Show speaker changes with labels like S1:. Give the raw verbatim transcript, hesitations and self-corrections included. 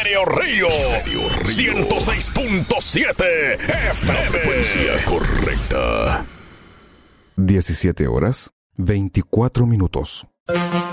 S1: Genio Río. Genio Río. ciento seis punto siete F M. La frecuencia correcta.
S2: diecisiete horas, veinticuatro minutos.